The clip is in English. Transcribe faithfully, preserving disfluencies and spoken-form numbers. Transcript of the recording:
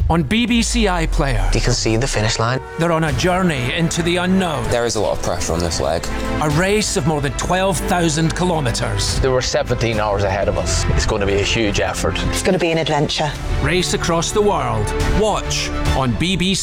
on B B C iPlayer. You can see the finish line. They're on a journey into the unknown. There is a lot of pressure on this leg. A race of more than twelve thousand kilometres. There were seventeen hours ahead of us. It's going to be a huge effort. It's going to be an adventure. Race across the world. Watch on B B C